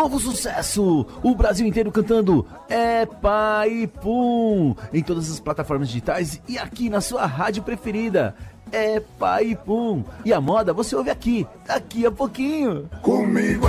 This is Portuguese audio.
novo sucesso, o Brasil inteiro cantando É Pai Pum, em todas as plataformas digitais e aqui na sua rádio preferida. É Pai Pum. E a moda você ouve aqui, daqui a pouquinho. Comigo